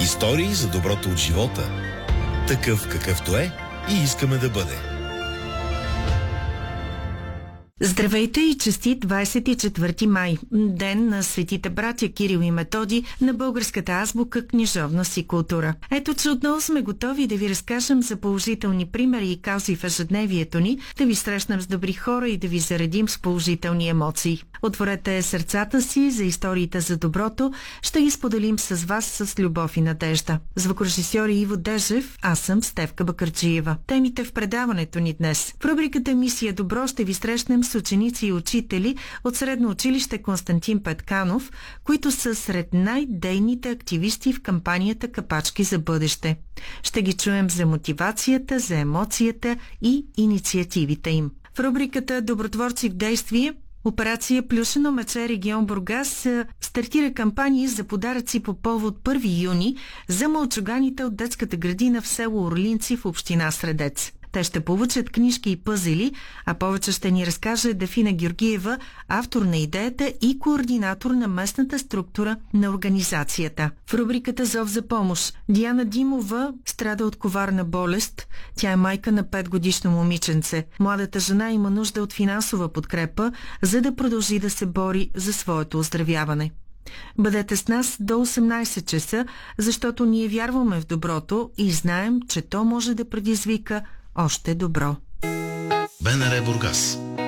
Истории за доброто от живота, такъв какъвто е и искаме да бъде. Здравейте и честит 24 май, ден на светите братя Кирил и Методий, на българската азбука, книжовност и култура. Ето, че отново сме готови да ви разкажем за положителни примери и каузи в ежедневието ни, да ви срещнем с добри хора и да ви заредим с положителни емоции. Отворете сърцата си за историите за доброто, ще ги споделим с вас с любов и надежда. Звукорежисьор Иво Дежев, аз съм Стефка Бакърджиева. Темите в предаването ни днес. В рубриката Мисия Добро ще ви срещнем с ученици и учители от Средно училище Константин Петканов, които са сред най-дейните активисти в кампанията Капачки за бъдеще. Ще ги чуем за мотивацията, за емоцията и инициативите им. В рубриката Добротворци в действие операция Плюшено мече регион Бургас стартира кампания за подаръци по повод 1 юни за мълчуганите от детската градина в село Орлинци в община Средец. Те ще получат книжки и пъзели, а повече ще ни разкаже Дефина Георгиева, автор на идеята и координатор на местната структура на организацията. В рубриката Зов за помощ Диана Димова страда от коварна болест. Тя е майка на 5-годишно момиченце. Младата жена има нужда от финансова подкрепа, за да продължи да се бори за своето оздравяване. Бъдете с нас до 18 часа, защото ние вярваме в доброто и знаем, че то може да предизвика още добро. БНР Бургас.